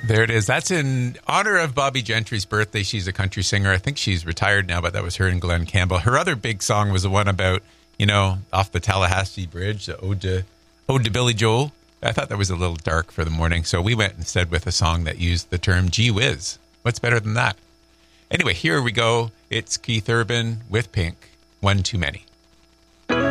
There it is. That's in honor of Bobby Gentry's birthday. She's a country singer. I think she's retired now, but that was her and Glenn Campbell. Her other big song was the one about, off the Tallahassee Bridge, the Ode to Billy Joel. I thought that was a little dark for the morning, so we went instead with a song that used the term gee whiz. What's better than that? Anyway, here we go. It's Keith Urban with Pink, One Too Many.